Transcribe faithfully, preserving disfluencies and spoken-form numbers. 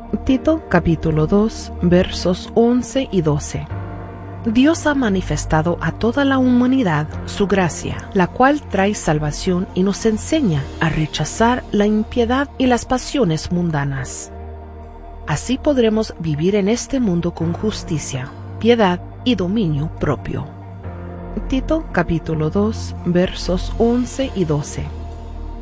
Tito capítulo dos versos once y doce. Dios ha manifestado a toda la humanidad su gracia, la cual trae salvación y nos enseña a rechazar la impiedad y las pasiones mundanas. Así podremos vivir en este mundo con justicia, piedad y dominio propio. Tito capítulo dos versos once y doce.